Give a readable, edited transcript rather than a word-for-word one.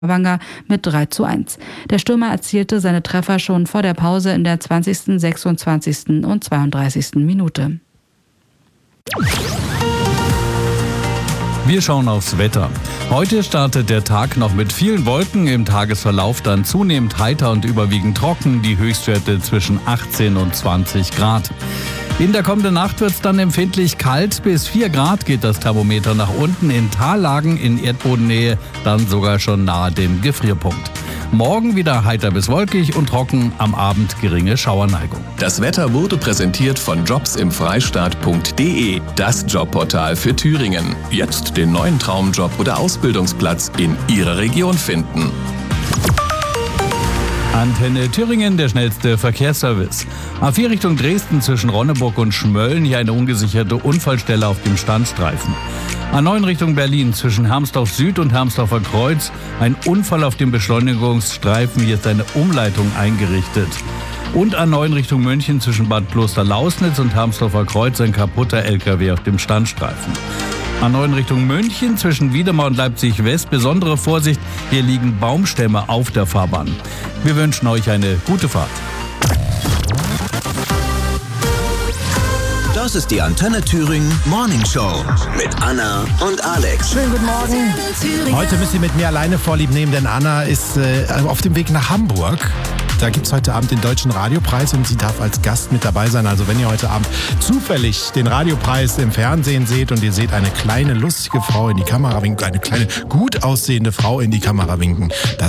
Stavanger mit 3:1. Der Stürmer erzielte seine Treffer schon vor der Pause in der 20., 26. und 32. Minute. Wir schauen aufs Wetter. Heute startet der Tag noch mit vielen Wolken, im Tagesverlauf dann zunehmend heiter und überwiegend trocken, die Höchstwerte zwischen 18 und 20 Grad. In der kommenden Nacht wird es dann empfindlich kalt, bis 4 Grad geht das Thermometer nach unten, in Tallagen in Erdbodennähe dann sogar schon nahe dem Gefrierpunkt. Morgen wieder heiter bis wolkig und trocken, am Abend geringe Schauerneigung. Das Wetter wurde präsentiert von jobsimfreistaat.de, das Jobportal für Thüringen. Jetzt den neuen Traumjob oder Ausbildungsplatz in Ihrer Region finden. Antenne Thüringen, der schnellste Verkehrsservice. A4 Richtung Dresden zwischen Ronneburg und Schmölln, hier eine ungesicherte Unfallstelle auf dem Standstreifen. A9 Richtung Berlin zwischen Hermsdorf Süd und Hermsdorfer Kreuz, ein Unfall auf dem Beschleunigungsstreifen, hier ist eine Umleitung eingerichtet. Und A9 Richtung München zwischen Bad Kloster-Lausnitz und Hermsdorfer Kreuz, ein kaputter LKW auf dem Standstreifen. A9 Richtung München zwischen Wiedemer und Leipzig-West. Besondere Vorsicht, hier liegen Baumstämme auf der Fahrbahn. Wir wünschen euch eine gute Fahrt. Das ist die Antenne Thüringen Morning Show mit Anna und Alex. Schönen guten Morgen. Heute müsst ihr mit mir alleine Vorlieb nehmen, denn Anna ist auf dem Weg nach Hamburg. Da gibt es heute Abend den Deutschen Radiopreis und sie darf als Gast mit dabei sein. Also wenn ihr heute Abend zufällig den Radiopreis im Fernsehen seht und ihr seht eine kleine, lustige Frau in die Kamera winken, eine kleine, gut aussehende Frau in die Kamera winken, das